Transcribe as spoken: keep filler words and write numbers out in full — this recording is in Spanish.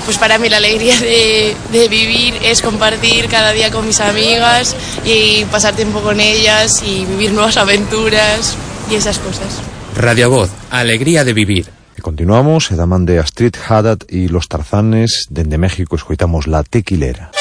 pues para mí la alegría de, de vivir es compartir cada día con mis amigas y pasar tiempo con ellas y vivir nuevas aventuras y esas cosas. Radio Voz, alegría de vivir. E continuamos, e da man de Astrid Haddad e los Tarzanes, dende México escoitamos La Tequilera.